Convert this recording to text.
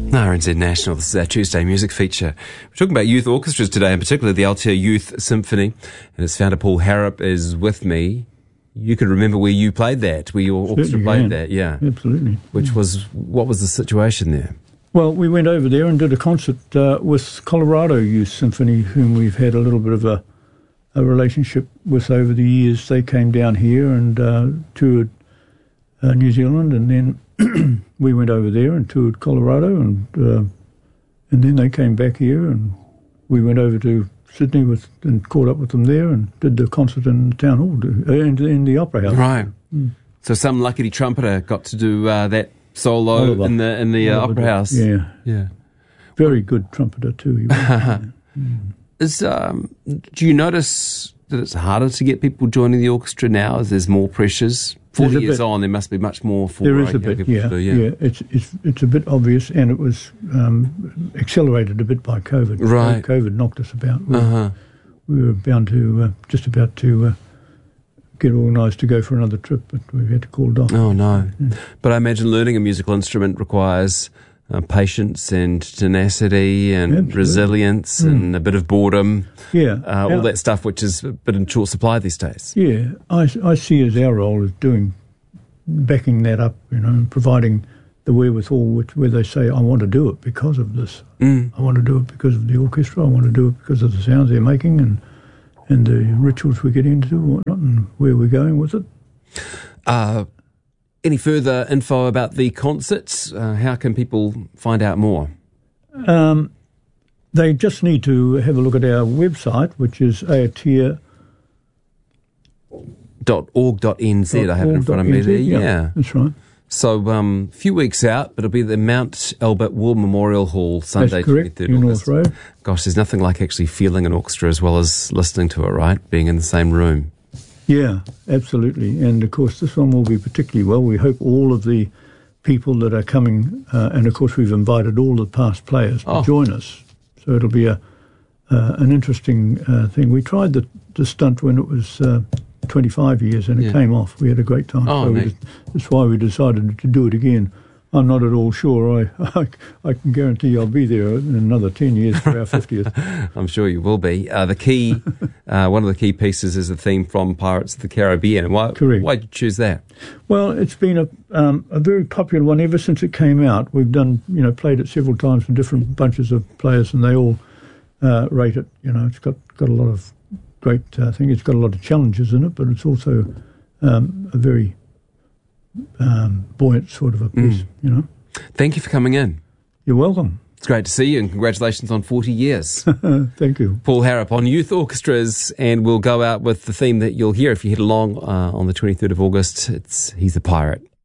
RNZ National, this is our Tuesday music feature. We're talking about youth orchestras today, and particularly the Aotea Youth Symphony, and its founder Paul Harrop is with me. You could remember where you played that, where your orchestra played that, yeah. Absolutely. What was the situation there? Well, we went over there and did a concert with Colorado Youth Symphony, whom we've had a little bit of a relationship with over the years. They came down here and toured New Zealand, and then we went over there and toured Colorado, and then they came back here, and we went over to Sydney and caught up with them there and did the concert in the town hall, in the Opera House. Right. Mm. So some luckety trumpeter got to do that solo Oliver, in the Opera House. Yeah. Yeah. Very good trumpeter too. He was. Do you notice that it's harder to get people joining the orchestra now as there's more pressures? 40 years on, there must be much more for there is a bit, yeah. It's a bit obvious, and it was accelerated a bit by COVID. Right. COVID knocked us about. We were bound to, just about to get organised to go for another trip, but we had to call it off. Oh, no. Yeah. But I imagine learning a musical instrument requires patience and tenacity and Absolutely. Resilience and a bit of boredom. Yeah. All that stuff which is a bit in short supply these days. Yeah. I see as our role as backing that up, and providing the wherewithal where they say, I want to do it because of this. I want to do it because of the orchestra. I want to do it because of the sounds they're making and the rituals we get into and whatnot, and where we're going with it. Any further info about the concerts? How can people find out more? They just need to have a look at our website, which is aotea.org.nz. I have it in front of me there. Yeah, that's right. So a few weeks out, but it'll be the Mount Albert War Memorial Hall, Sunday, that's correct, 23rd New August. North Road. Gosh, there's nothing like actually feeling an orchestra as well as listening to it, right? Being in the same room. Yeah, absolutely. And, of course, this one will be particularly well. We hope all of the people that are coming, and, of course, we've invited all the past players to join us. So it'll be an interesting thing. We tried the stunt when it was 25 years, and it came off. We had a great time. That's why we decided to do it again. I'm not at all sure. I can guarantee I'll be there in another 10 years for our 50th. I'm sure you will be. The key, one of the key pieces is the theme from Pirates of the Caribbean. Correct. Why did you choose that? Well, it's been a very popular one ever since it came out. We've done, played it several times with different bunches of players, and they all rate it. It's got a lot of great things. It's got a lot of challenges in it, but it's also a very buoyant sort of a piece, Thank you for coming in. You're welcome. It's great to see you, and congratulations on 40 years. Thank you. Paul Harrop on Youth Orchestras, and we'll go out with the theme that you'll hear if you head along on the 23rd of August. He's a Pirate.